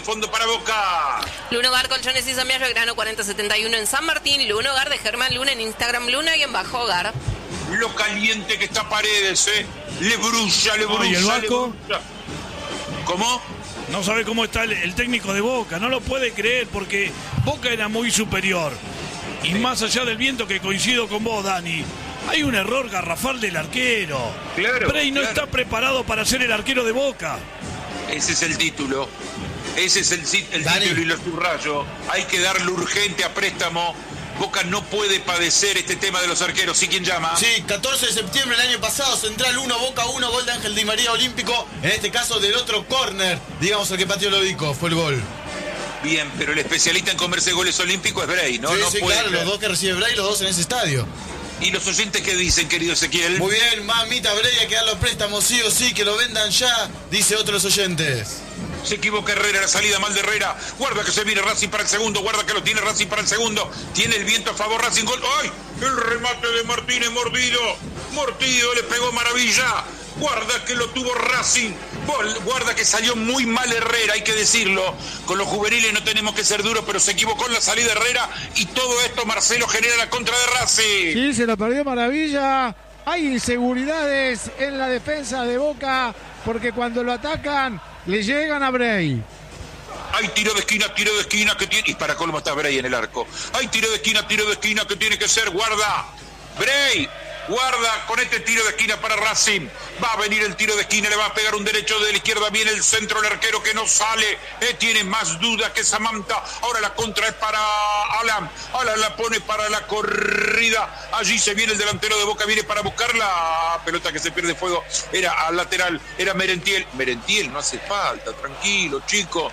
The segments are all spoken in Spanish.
fondo para Boca. Lunogar, Colchones y Sommier, Belgrano 4071 en San Martín. Lunogar de Germán Luna en Instagram, Luna_hogar. Lo caliente que está Paredes, Le brulla. ¿Y el Vasco? ¿Cómo? No sabe cómo está el técnico de Boca, no lo puede creer porque Boca era muy superior. Y más allá del viento, que coincido con vos, Dani, hay un error garrafal del arquero. Claro, Bray no está preparado para ser el arquero de Boca. Ese es el título. Ese es el título y lo subrayo. Hay que darle urgente a préstamo. Boca no puede padecer este tema de los arqueros. ¿Sí quién llama? Sí, 14 de septiembre del año pasado, Central 1, Boca 1, gol de Ángel Di María Olímpico. En este caso del otro córner, digamos el que pateó Lovico, fue el gol. Bien, pero el especialista en comerse goles olímpicos es Bray, ¿no? Sí, no sí, puede claro, los dos que recibe Bray, los dos en ese estadio. ¿Y los oyentes qué dicen, querido Ezequiel? Muy bien, mamita Bray, hay que dar los préstamos sí o sí, que lo vendan ya, dice otros oyentes. Se equivoca Herrera, la salida mal de Herrera. Guarda que se viene Racing para el segundo. Guarda que lo tiene Racing para el segundo. Tiene el viento a favor Racing. Gol. ¡Ay! El remate de Martínez mordido. Mordido, le pegó maravilla. Guarda que lo tuvo Racing. Guarda que salió muy mal Herrera, hay que decirlo. Con los juveniles no tenemos que ser duros, pero se equivocó en la salida Herrera. Y todo esto, Marcelo, genera la contra de Racing. Sí, se lo perdió maravilla. Hay inseguridades en la defensa de Boca, porque cuando lo atacan, le llegan a Bray. Hay tiro de esquina que tiene. Y para colmo está Bray en el arco. Hay tiro de esquina que tiene que ser. Guarda. Bray. Guarda con este tiro de esquina para Racing. Va a venir el tiro de esquina, le va a pegar un derecho de la izquierda. Viene el centro, el arquero que no sale. Tiene más duda que Samantha. Ahora la contra es para Alan. Alan la pone para la corrida. Allí se viene el delantero de Boca. Viene para buscar la pelota que se pierde fuego. Era al lateral, era Merentiel. Merentiel, no hace falta, tranquilo, chico.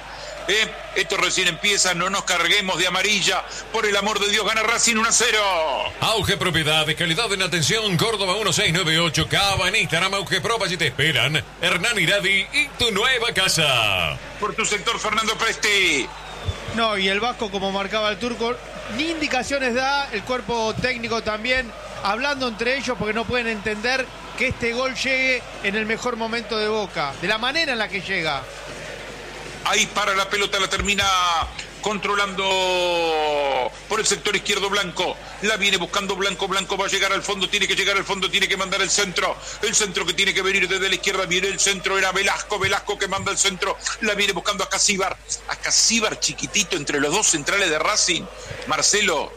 Esto recién empieza, no nos carguemos de amarilla. Por el amor de Dios, gana Racing 1-0. Auge Propiedades, calidad en atención, Córdoba 1698, Cava en Instagram, Auge Pro, allí te esperan. Hernán Iradi y tu nueva casa. Por tu sector, Fernando Presti. No, y el Vasco, como marcaba el turco, ni indicaciones da, el cuerpo técnico también, hablando entre ellos porque no pueden entender que este gol llegue en el mejor momento de Boca, de la manera en la que llega. Ahí para la pelota, la termina controlando por el sector izquierdo Blanco. La viene buscando Blanco. Blanco va a llegar al fondo, tiene que llegar al fondo, tiene que mandar el centro. El centro que tiene que venir desde la izquierda. Viene el centro, era Velasco. Velasco que manda el centro. La viene buscando a Casíbar. A Casíbar chiquitito entre los dos centrales de Racing. Marcelo,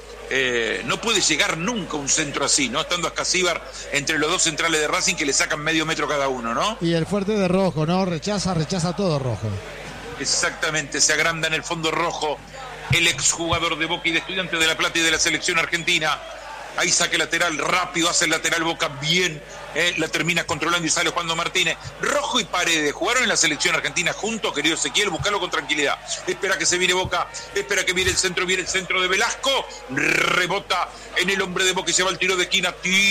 no puede llegar nunca un centro así, ¿no? Estando a Casíbar entre los dos centrales de Racing que le sacan medio metro cada uno, ¿no? Y el fuerte de Rojo, ¿no? Rechaza todo Rojo. Exactamente, se agranda en el fondo rojo el exjugador de Boca y de Estudiantes de La Plata y de la selección argentina. Ahí saque lateral, rápido hace el lateral Boca, bien, la termina controlando y sale Juan Martínez. Rojo y Paredes jugaron en la selección argentina juntos, querido Ezequiel, buscarlo con tranquilidad. Espera que se viene Boca, espera que viene el centro de Velasco, rebota en el hombre de Boca y se va el tiro de esquina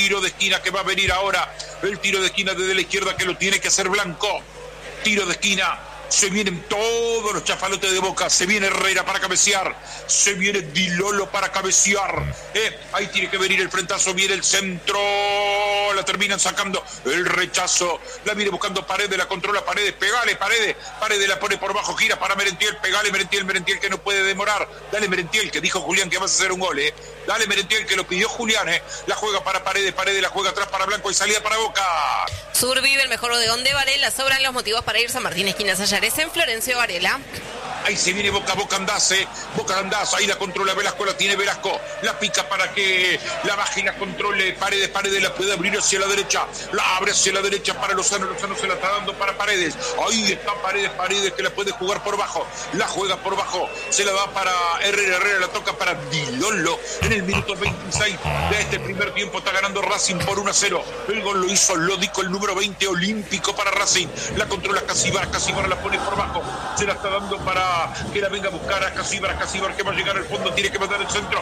que va a venir ahora. El tiro de esquina desde la izquierda que lo tiene que hacer Blanco. Tiro de esquina. Se vienen todos los chafalotes de Boca. Se viene Herrera para cabecear. Se viene Di Lolo para cabecear. Ahí tiene que venir el frentazo. Viene el centro. La terminan sacando. El rechazo. La viene buscando Paredes. La controla Paredes. Pegale Paredes. Paredes la pone por bajo. Gira para Merentiel. Pegale Merentiel que no puede demorar. Dale Merentiel que dijo Julián que vas a hacer un gol. Dale Merentiel que lo pidió Julián. La juega para Paredes. Paredes la juega atrás para Blanco y salida para Boca. Sur vive el mejor bodegón de Varela. Sobran los motivos para irse a Martín Esquina Sayares en Florencio Varela. Ahí se viene Boca Andace, ahí la controla Velasco, la tiene Velasco, la pica para que la baje y la controle Paredes la puede abrir hacia la derecha, la abre hacia la derecha para Lozano se la está dando para Paredes, ahí está Paredes que la puede jugar por bajo, la juega por bajo, se la da para Herrera la toca para Di Lolo en el minuto 26 de este primer tiempo, está ganando Racing por 1-0, el gol lo hizo Lódico, el número 20 olímpico para Racing, la controla Casíbar la pone por bajo, se la está dando para que la venga a buscar a Casíbar que va a llegar al fondo, tiene que mandar el centro,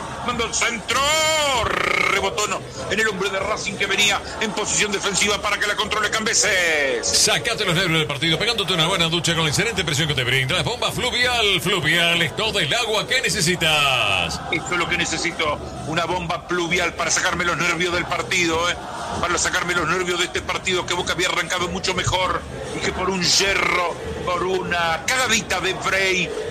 rebotó en el hombre de Racing que venía en posición defensiva para que la controle Cambeses. Sacate los nervios del partido pegándote una buena ducha con la excelente presión que te brinda la bomba Fluvial es todo el agua que necesitas. Esto es lo que necesito, una bomba pluvial para sacarme los nervios del partido, para sacarme los nervios de este partido que Boca había arrancado mucho mejor y que por un hierro, por una cagadita de Bray